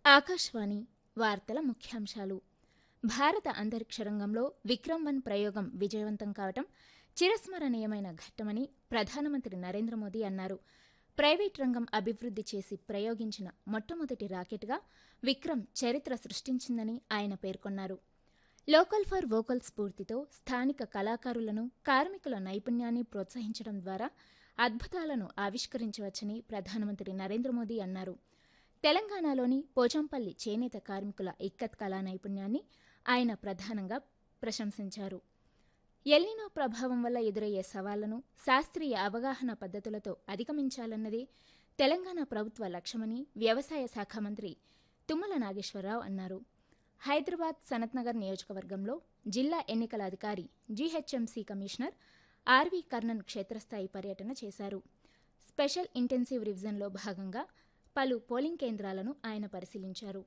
ఆకాశవాణి వార్తల ముఖ్యాంశాలు. భారత అంతరిక్ష రంగంలో విక్రమ్-1 ప్రయోగం విజయవంతం కావటం చిరస్మరణీయమైన ఘట్టమని ప్రధానమంత్రి నరేంద్ర మోదీ అన్నారు. ప్రైవేట్ రంగం అభివృద్ధి చేసి ప్రయోగించిన మొట్టమొదటి రాకెట్గా విక్రమ్ చరిత్ర సృష్టించిందని ఆయన పేర్కొన్నారు. లోకల్ ఫర్ వోకల్ స్ఫూర్తితో స్థానిక కళాకారులను, కార్మికుల నైపుణ్యాన్ని ప్రోత్సహించడం ద్వారా అద్భుతాలను ఆవిష్కరించవచ్చని ప్రధానమంత్రి నరేంద్ర మోదీ అన్నారు. తెలంగాణలోని పోచంపల్లి చేనేత కార్మికుల ఇక్కత్ కళా నైపుణ్యాన్ని ఆయన ప్రధానంగా ప్రశంసించారు. ఎల్నినో ప్రభావం వల్ల ఎదురయ్యే సవాళ్లను శాస్త్రీయ అవగాహన పద్ధతులతో అధిగమించాలన్నదే తెలంగాణ ప్రభుత్వ లక్ష్యమని వ్యవసాయ శాఖ మంత్రి తుమ్మల నాగేశ్వరరావు అన్నారు. హైదరాబాద్ సనత్నగర్ నియోజకవర్గంలో జిల్లా ఎన్నికల అధికారి, జీహెచ్ఎంసీ కమిషనర్ ఆర్వీ కర్ణన్ క్షేత్రస్థాయి పర్యటన చేశారు. స్పెషల్ ఇంటెన్సివ్ రివిజన్లో భాగంగా పలు పోలింగ్ కేంద్రాలను ఆయన పరిశీలించారు.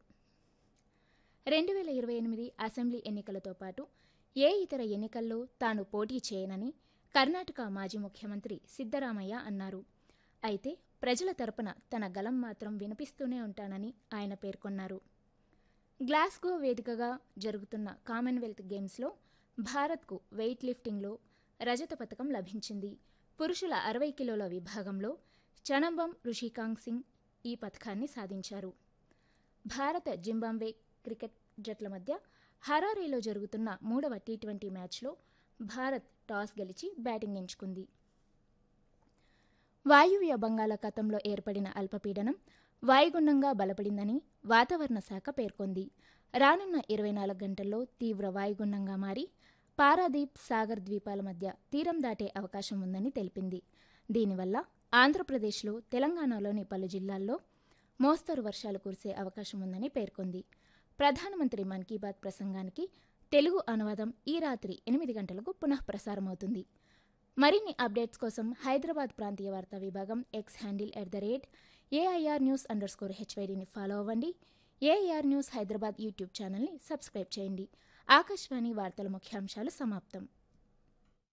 2028 అసెంబ్లీ ఎన్నికలతో పాటు ఏ ఇతర ఎన్నికల్లో తాను పోటీ చేయనని కర్ణాటక మాజీ ముఖ్యమంత్రి సిద్దరామయ్య అన్నారు. అయితే ప్రజల తరపున తన గళం మాత్రం వినిపిస్తూనే ఉంటానని ఆయన పేర్కొన్నారు. గ్లాస్గో వేదికగా జరుగుతున్న కామన్వెల్త్ గేమ్స్లో భారత్కు వెయిట్ లిఫ్టింగ్లో రజత పతకం లభించింది. పురుషుల 60 కిలోల విభాగంలో చనంబం రుషికాంగ్ సింగ్ ఈ పతకాన్ని సాధించారు. భారత జింబాబ్వే క్రికెట్ జట్ల మధ్య హరారేలో జరుగుతున్న 3వ టీ20 మ్యాచ్లో భారత్ టాస్ గెలిచి బ్యాటింగ్ ఎంచుకుంది. వాయువ్య బంగాళాఖాతంలో ఏర్పడిన అల్పపీడనం వాయుగుండంగా బలపడిందని వాతావరణ శాఖ పేర్కొంది. రానున్న 24 గంటల్లో తీవ్ర వాయుగుండంగా మారి పారాదీప్, సాగర్ ద్వీపాల మధ్య తీరం దాటే అవకాశం ఉందని తెలిపింది. దీనివల్ల ఆంధ్రప్రదేశ్లో, తెలంగాణలోని పలు జిల్లాల్లో మోస్తరు వర్షాలు కురిసే అవకాశం ఉందని పేర్కొంది. ప్రధానమంత్రి మన్ కీ బాత్ ప్రసంగానికి తెలుగు అనువాదం ఈ రాత్రి 8 గంటలకు పునఃప్రసారమవుతుంది. మరిన్ని అప్డేట్స్ కోసం హైదరాబాద్ ప్రాంతీయ వార్తా విభాగం ఎక్స్ హ్యాండిల్ @AIRnews_HYDని ఫాలో అవ్వండి. ఏఐఆర్ న్యూస్ హైదరాబాద్ యూట్యూబ్ ఛానల్ని సబ్స్క్రైబ్ చేయండి. ఆకాశవాణి వార్తల ముఖ్యాంశాలు సమాప్తం.